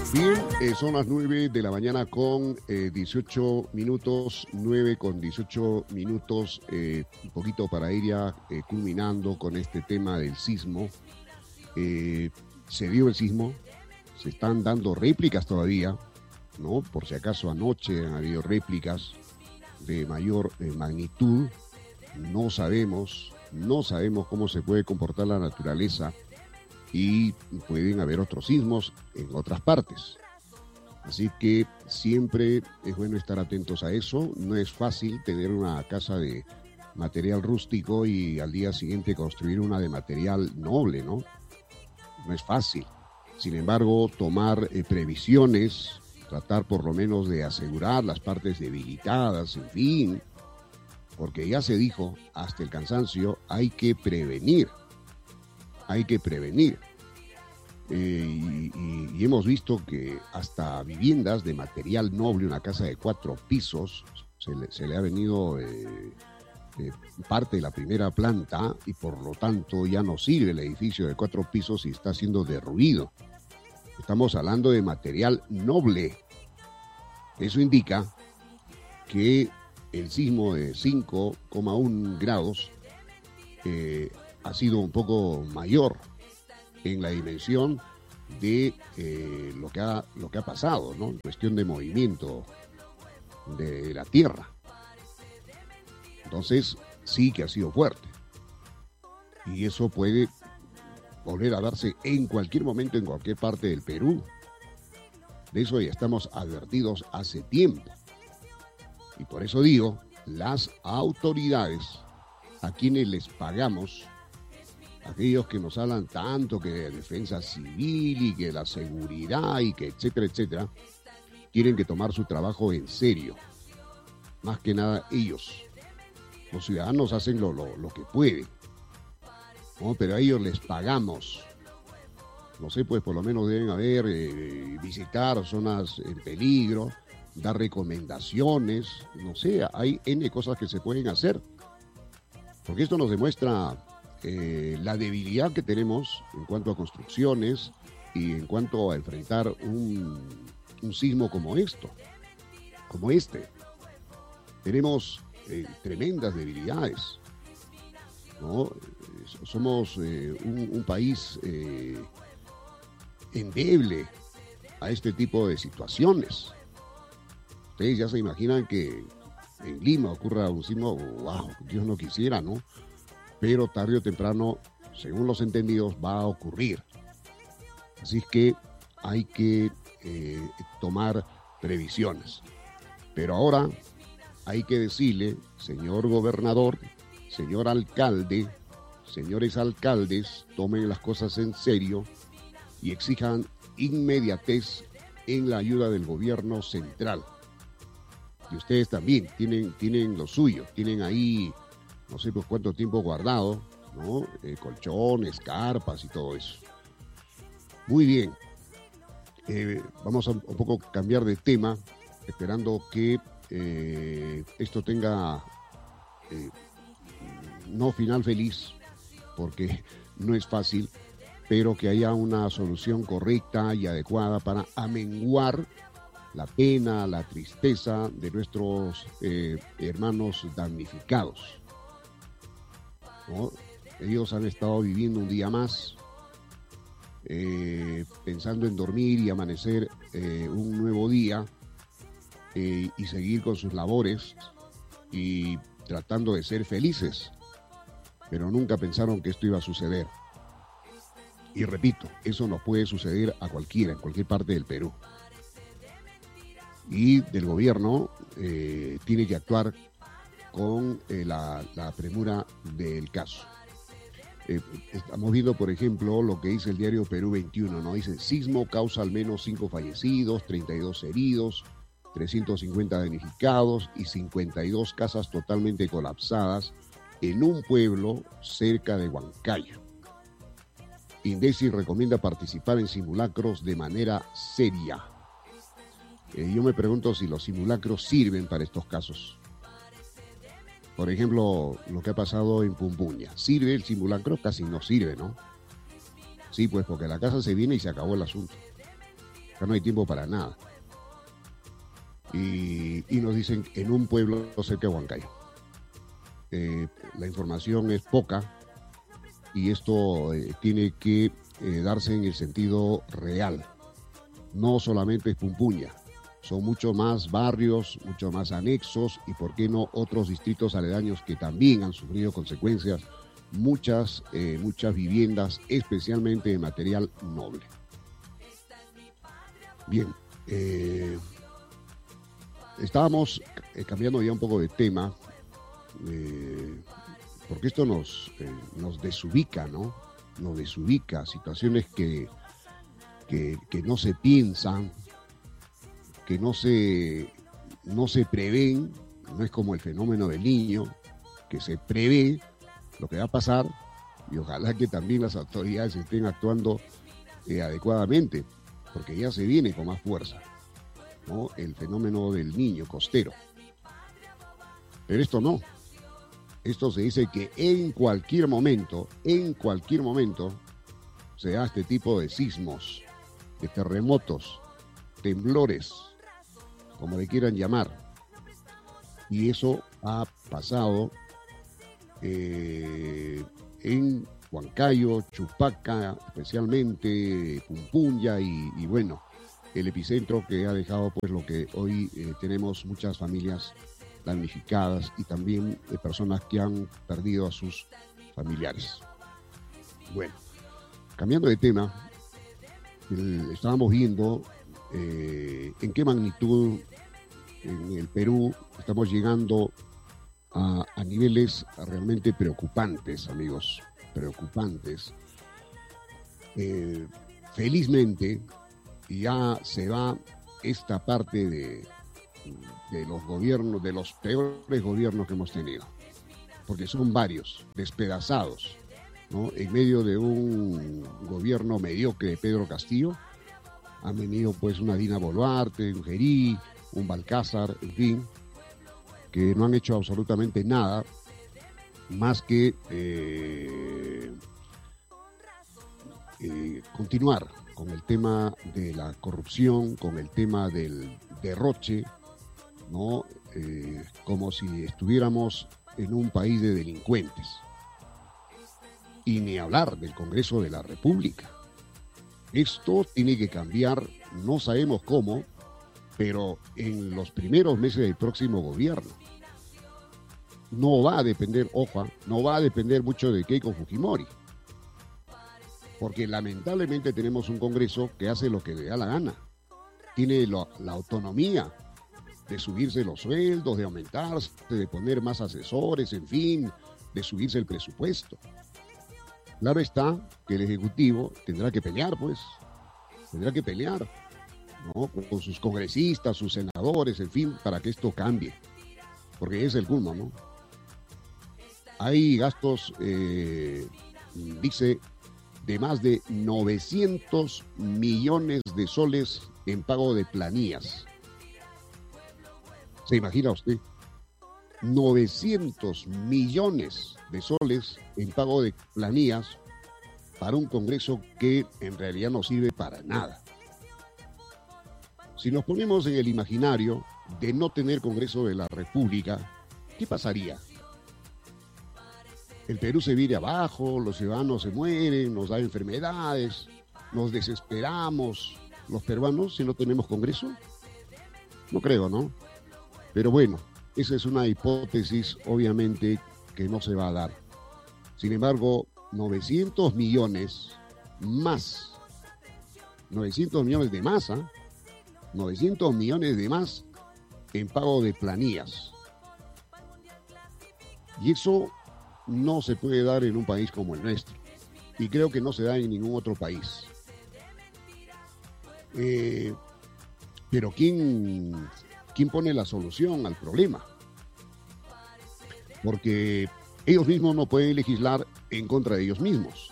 Bien, son las 9 de la mañana con 18 minutos, 9 con 18 minutos, un poquito para ir ya culminando con este tema del sismo. Se dio el sismo, se están dando réplicas todavía, ¿no? Por si acaso anoche han habido réplicas de mayor magnitud. No sabemos cómo se puede comportar la naturaleza y pueden haber otros sismos en otras partes. Así que siempre es bueno estar atentos a eso. No es fácil tener una casa de material rústico y al día siguiente construir una de material noble, ¿no? No es fácil. Sin embargo, tomar previsiones, tratar por lo menos de asegurar las partes debilitadas, en fin, porque ya se dijo hasta el cansancio, hay que prevenir. Y hemos visto que hasta viviendas de material noble, una casa de 4 pisos, se le ha venido parte de la primera planta y por lo tanto ya no sirve el edificio de 4 pisos y está siendo derruido. Estamos hablando de material noble. Eso indica que el sismo de 5,1 grados ha sido un poco mayor en la dimensión de lo que ha pasado, ¿no? En cuestión de movimiento de la Tierra. Entonces, sí que ha sido fuerte. Y eso puede volver a darse en cualquier momento, en cualquier parte del Perú. De eso ya estamos advertidos hace tiempo. Y por eso digo, las autoridades a quienes les pagamos, aquellos que nos hablan tanto que de defensa civil y que la seguridad y que etcétera, etcétera, tienen que tomar su trabajo en serio. Más que nada ellos. Los ciudadanos hacen lo que pueden, ¿no? Pero a ellos les pagamos. No sé, pues por lo menos deben visitar zonas en peligro, dar recomendaciones, no sé, hay N cosas que se pueden hacer. Porque esto nos demuestra la debilidad que tenemos en cuanto a construcciones y en cuanto a enfrentar un sismo como este. Tenemos tremendas debilidades, ¿no? Somos un país endeble a este tipo de situaciones. Ustedes ya se imaginan que en Lima ocurra un sismo, wow, Dios no quisiera, ¿no? Pero tarde o temprano, según los entendidos, va a ocurrir. Así que hay que tomar previsiones. Pero ahora hay que decirle, señor gobernador, señor alcalde, señores alcaldes, tomen las cosas en serio y exijan inmediatez en la ayuda del gobierno central. Y ustedes también tienen lo suyo, tienen ahí no sé por cuánto tiempo guardado, ¿no? Colchones, carpas y todo eso. Muy bien. Vamos a un poco cambiar de tema, esperando que esto tenga no final feliz, porque no es fácil, pero que haya una solución correcta y adecuada para amenguar la pena, la tristeza de nuestros hermanos damnificados, ¿no? Ellos han estado viviendo un día más, pensando en dormir y amanecer un nuevo día y seguir con sus labores y tratando de ser felices, pero nunca pensaron que esto iba a suceder. Y repito, eso nos puede suceder a cualquiera, en cualquier parte del Perú. Y del gobierno tiene que actuar con la premura del caso. Estamos viendo, por ejemplo, lo que dice el diario Perú 21, ¿no? Dice, sismo causa al menos 5 fallecidos, 32 heridos, 350 damnificados y 52 casas totalmente colapsadas en un pueblo cerca de Huancayo. INDECI recomienda participar en simulacros de manera seria. Yo me pregunto si los simulacros sirven para estos casos. Por ejemplo, lo que ha pasado en Pumpuña. ¿Sirve el simulacro? Casi no sirve, ¿no? Sí, pues porque la casa se viene y se acabó el asunto. Ya no hay tiempo para nada. Y nos dicen en un pueblo cerca de Huancayo. La información es poca y esto tiene que darse en el sentido real. No solamente es Pumpuña, son muchos más barrios, muchos más anexos y, por qué no, otros distritos aledaños que también han sufrido consecuencias, muchas viviendas, especialmente de material noble. Bien, estábamos cambiando ya un poco de tema, porque esto nos desubica, ¿no? Nos desubica, situaciones que no se piensan, que no se prevén. No es como el fenómeno del niño, que se prevé lo que va a pasar, y ojalá que también las autoridades estén actuando adecuadamente, porque ya se viene con más fuerza, ¿no? El fenómeno del niño costero. Pero esto no. Esto se dice que en cualquier momento, se da este tipo de sismos, de terremotos, temblores, como le quieran llamar. Y eso ha pasado en Huancayo, Chupaca, especialmente Pumpunya y bueno, el epicentro que ha dejado pues lo que hoy tenemos muchas familias damnificadas y también personas que han perdido a sus familiares. Bueno, cambiando de tema, estábamos viendo en qué magnitud en el Perú estamos llegando a niveles realmente preocupantes, amigos, preocupantes. Felizmente ya se va esta parte de los gobiernos, de los peores gobiernos que hemos tenido, porque son varios, despedazados, ¿no? En medio de un gobierno mediocre de Pedro Castillo, han venido pues una Dina Boluarte, un Gerí, un Balcázar, en fin, que no han hecho absolutamente nada más que continuar con el tema de la corrupción, con el tema del derroche, ¿no? Como si estuviéramos en un país de delincuentes. Y ni hablar del Congreso de la República. Esto tiene que cambiar, no sabemos cómo, pero en los primeros meses del próximo gobierno. No va a depender, no va a depender mucho de Keiko Fujimori. Porque lamentablemente tenemos un Congreso que hace lo que le da la gana. Tiene la autonomía de subirse los sueldos, de aumentarse, de poner más asesores, en fin, de subirse el presupuesto. Claro está que el Ejecutivo tendrá que pelear, pues. Tendrá que pelear, ¿no? Con sus congresistas, sus senadores, en fin, para que esto cambie. Porque es el colmo, ¿no? Hay gastos, dice, de más de 900 millones de soles en pago de planillas. ¿Se imagina usted? 900 millones de soles en pago de planillas para un Congreso que en realidad no sirve para nada. Si nos ponemos en el imaginario de no tener Congreso de la República, ¿qué pasaría? El Perú se viene abajo, los ciudadanos se mueren, nos da enfermedades, nos desesperamos, los peruanos, si no tenemos Congreso. No creo, ¿no? Pero bueno, esa es una hipótesis, obviamente, que no se va a dar. Sin embargo, 900 millones más, 900 millones de más, 900 millones de más en pago de planillas. Y eso no se puede dar en un país como el nuestro. Y creo que no se da en ningún otro país. Pero ¿quién pone la solución al problema? Porque ellos mismos no pueden legislar en contra de ellos mismos.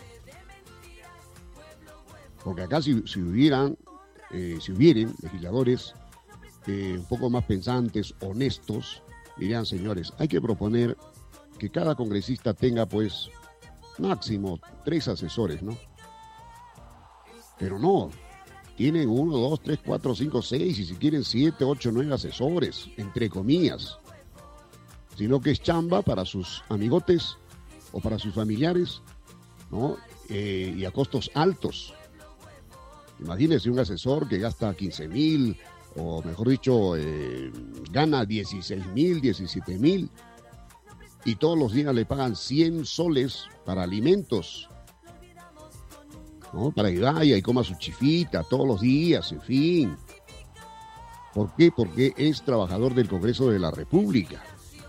Porque acá si hubieran legisladores un poco más pensantes, honestos, dirían, señores, hay que proponer que cada congresista tenga pues máximo 3 asesores, ¿no? Pero no, tienen 1, 2, 3, 4, 5, 6, y si quieren 7, 8, 9 asesores, entre comillas. Sino que es chamba para sus amigotes o para sus familiares, ¿no? Y a costos altos. Imagínense un asesor que gasta 15,000, o mejor dicho, gana 16,000, 17,000, y todos los días le pagan 100 soles para alimentos, ¿no? Para que vaya y coma su chifita todos los días, en fin. ¿Por qué? Porque es trabajador del Congreso de la República.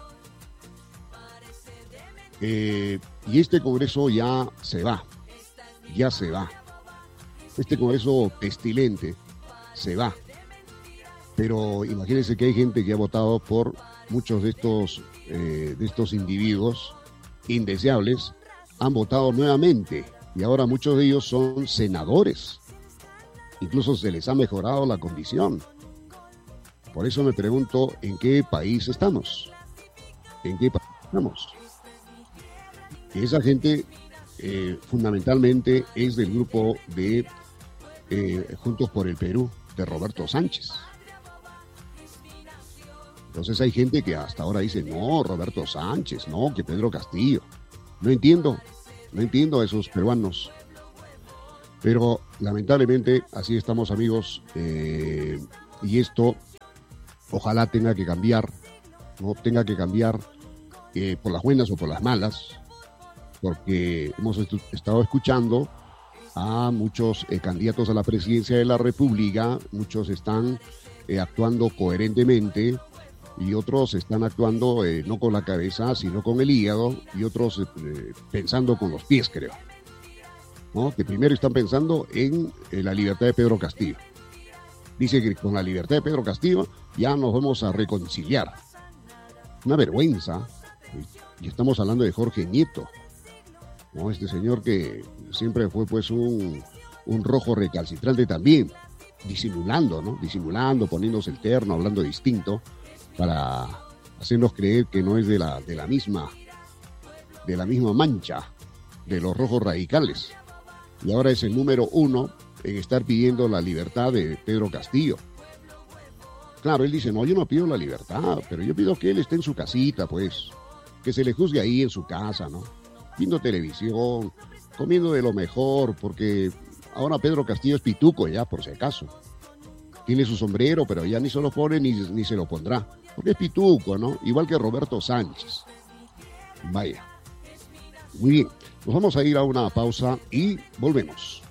Y este Congreso ya se va. Este Congreso pestilente se va. Pero imagínense que hay gente que ha votado por muchos de estos individuos indeseables, han votado nuevamente, y ahora muchos de ellos son senadores. Incluso se les ha mejorado la condición. Por eso me pregunto, ¿en qué país estamos? ¿En qué país estamos? Y esa gente fundamentalmente es del grupo de Juntos por el Perú, de Roberto Sánchez. Entonces hay gente que hasta ahora dice, no, Roberto Sánchez, no, que Pedro Castillo. No entiendo a esos peruanos. Pero lamentablemente así estamos, amigos, y esto ojalá tenga que cambiar, ¿no? Tenga que cambiar por las buenas o por las malas, porque hemos estado escuchando a muchos candidatos a la presidencia de la República. Muchos están actuando coherentemente y otros están actuando no con la cabeza, sino con el hígado, y otros pensando con los pies, creo, ¿no? Que primero están pensando en la libertad de Pedro Castillo. Dice que con la libertad de Pedro Castillo ya nos vamos a reconciliar. Una vergüenza. Y estamos hablando de Jorge Nieto, ¿no? Este señor que siempre fue pues un rojo recalcitrante también, disimulando, ¿no? Disimulando, poniéndose el terno, hablando distinto, para hacernos creer que no es de la misma mancha de los rojos radicales. Y ahora es el número 1 en estar pidiendo la libertad de Pedro Castillo. Claro, él dice, no, yo no pido la libertad, pero yo pido que él esté en su casita, pues, que se le juzgue ahí en su casa, ¿no? Viendo televisión, comiendo de lo mejor, porque ahora Pedro Castillo es pituco ya, por si acaso. Tiene su sombrero, pero ya ni se lo pone ni se lo pondrá, porque es pituco, ¿no? Igual que Roberto Sánchez. Vaya. Muy bien, nos vamos a ir a una pausa y volvemos.